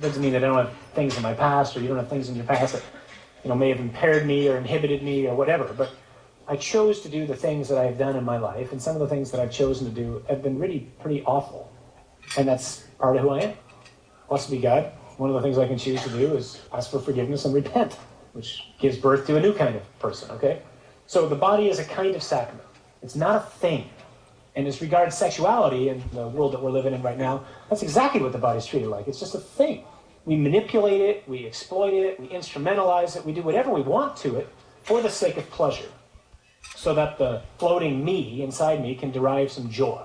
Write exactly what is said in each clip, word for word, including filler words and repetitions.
doesn't mean that I don't have things in my past, or you don't have things in your past that, you know, may have impaired me or inhibited me or whatever. But I chose to do the things that I've done in my life, and some of the things that I've chosen to do have been really pretty awful. And that's part of who I am. Blessed be God. One of the things I can choose to do is ask for forgiveness and repent, which gives birth to a new kind of person, okay? So the body is a kind of sacrament. It's not a thing. And as regards sexuality in the world that we're living in right now, that's exactly what the body's treated like. It's just a thing. We manipulate it, we exploit it, we instrumentalize it, we do whatever we want to it for the sake of pleasure, so that the floating me inside me can derive some joy.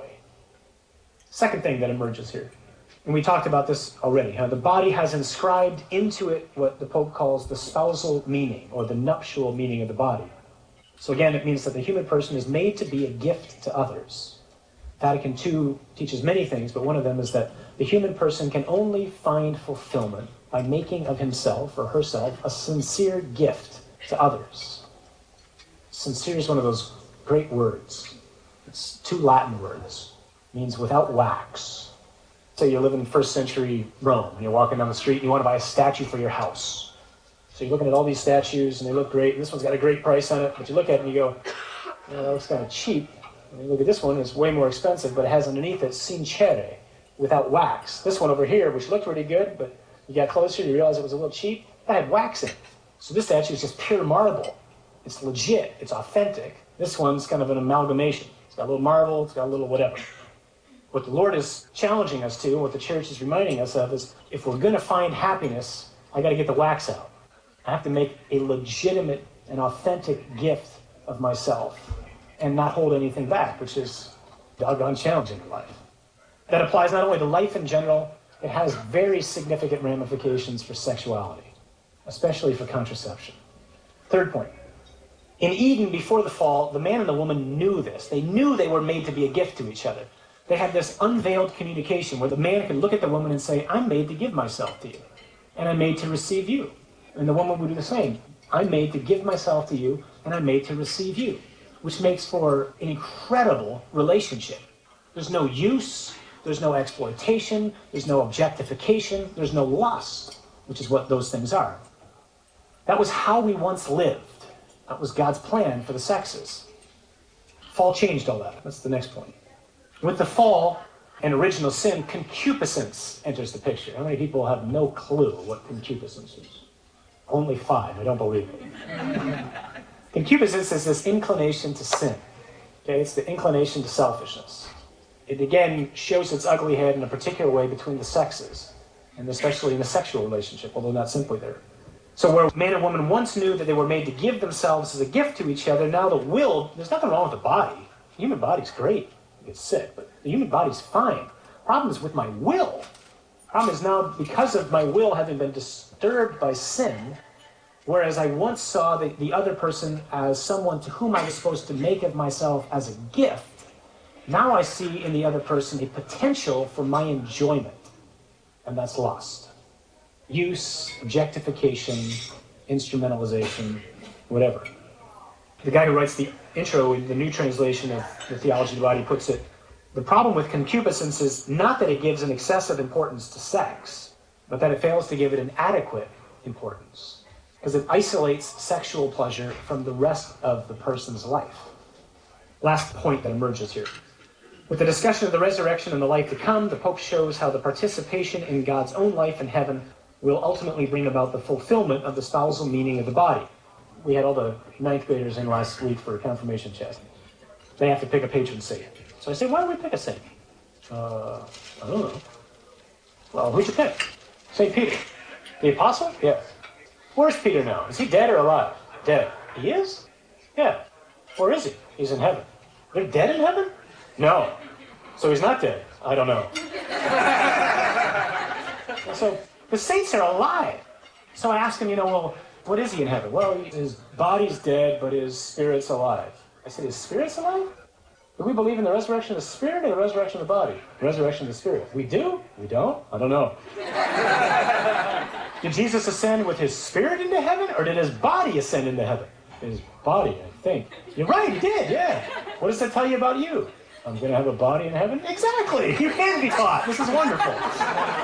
Second thing that emerges here, and we talked about this already, how the body has inscribed into it what the Pope calls the spousal meaning, or the nuptial meaning of the body. So again, it means that the human person is made to be a gift to others. Vatican two teaches many things, but one of them is that the human person can only find fulfillment by making of himself or herself a sincere gift to others. Sincere is one of those great words. It's two Latin words. It means without wax. Say you live in first century Rome, and you're walking down the street and you want to buy a statue for your house. So you're looking at all these statues, and they look great, and this one's got a great price on it, but you look at it and you go, well, that looks kind of cheap. And you look at this one, it's way more expensive, but it has underneath it sincere, without wax. This one over here, which looked really good, but you got closer, you realize it was a little cheap, that had wax in it. So this statue is just pure marble. It's legit, it's authentic. This one's kind of an amalgamation. It's got a little marble, it's got a little whatever. What the Lord is challenging us to, and what the church is reminding us of, is if we're going to find happiness, I got to get the wax out. I have to make a legitimate and authentic gift of myself and not hold anything back, which is doggone challenging in life. That applies not only to life in general, it has very significant ramifications for sexuality, especially for contraception. Third point. In Eden, before the fall, the man and the woman knew this. They knew they were made to be a gift to each other. They had this unveiled communication where the man could look at the woman and say, I'm made to give myself to you, and I'm made to receive you. And the woman would do the same. I'm made to give myself to you, and I'm made to receive you, which makes for an incredible relationship. There's no use, there's no exploitation, there's no objectification, there's no lust, which is what those things are. That was how we once lived. That was God's plan for the sexes. Fall changed all that. That's the next point. With the fall and original sin, concupiscence enters the picture. How many people have no clue what concupiscence is? Only five. I don't believe it. Concupiscence is this inclination to sin. Okay, it's the inclination to selfishness. It again shows its ugly head in a particular way between the sexes, and especially in a sexual relationship, although not simply there. So where man and woman once knew that they were made to give themselves as a gift to each other, now the will, there's nothing wrong with the body. The human body's great. You get sick, but the human body's fine. Problem is with my will. Problem is now, because of my will having been disturbed by sin, whereas I once saw the, the other person as someone to whom I was supposed to make of myself as a gift, now I see in the other person a potential for my enjoyment, and that's lust. Use, objectification, instrumentalization, whatever. The guy who writes the intro in the new translation of the Theology of the Body puts it, the problem with concupiscence is not that it gives an excessive importance to sex, but that it fails to give it an adequate importance, because it isolates sexual pleasure from the rest of the person's life. Last point that emerges here. With the discussion of the resurrection and the life to come, the Pope shows how the participation in God's own life in heaven will ultimately bring about the fulfillment of the spousal meaning of the body. We had all the ninth graders in last week for a confirmation test. They have to pick a patron saint. So I say, why don't we pick a saint? Uh, I don't know. Well, who'd you pick? Saint Peter. The apostle? Yeah. Where's Peter now? Is he dead or alive? Dead. He is? Yeah. Where is he? He's in heaven. They're dead in heaven? No. So he's not dead. I don't know. So the saints are alive. So I ask him, you know, well, what is he in heaven? Well, his body's dead, but his spirit's alive. I said, his spirit's alive? Do we believe in the resurrection of the spirit or the resurrection of the body? The resurrection of the spirit. We do? We don't? I don't know. Did Jesus ascend with his spirit into heaven, or did his body ascend into heaven? His body, I think. You're right, he did, yeah. What does that tell you about you? I'm going to have a body in heaven? Exactly! You can be taught. This is wonderful.